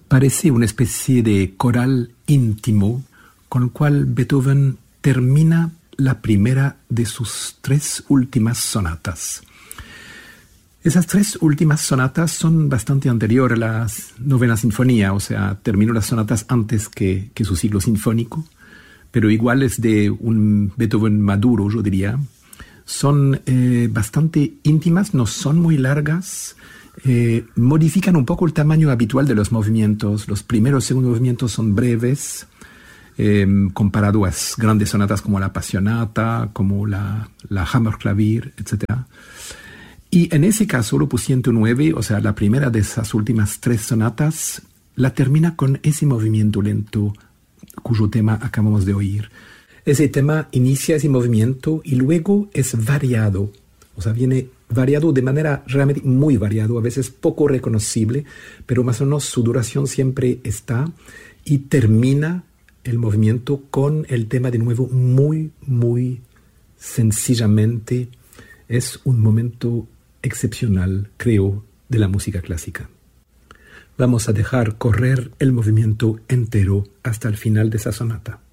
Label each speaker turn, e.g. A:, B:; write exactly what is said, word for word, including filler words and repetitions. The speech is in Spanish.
A: Parece una especie de coral íntimo con el cual Beethoven termina la primera de sus tres últimas sonatas. Esas tres últimas sonatas son bastante anteriores a la novena sinfonía, o sea, terminó las sonatas antes que, que su ciclo sinfónico, pero igual es de un Beethoven maduro, yo diría. Son eh, bastante íntimas, no son muy largas, eh, modifican un poco el tamaño habitual de los movimientos. Los primeros y segundos movimientos son breves, eh, comparado a grandes sonatas como la Passionata, como la, la Hammerklavier, etcétera. Y en ese caso, el opus ciento nueve, o sea, la primera de esas últimas tres sonatas, la termina con ese movimiento lento cuyo tema acabamos de oír. Ese tema inicia ese movimiento y luego es variado, o sea, viene variado de manera realmente muy variado, a veces poco reconocible, pero más o menos su duración siempre está y termina el movimiento con el tema de nuevo muy, muy sencillamente. Es un momento excepcional, creo, de la música clásica. Vamos a dejar correr el movimiento entero hasta el final de esa sonata.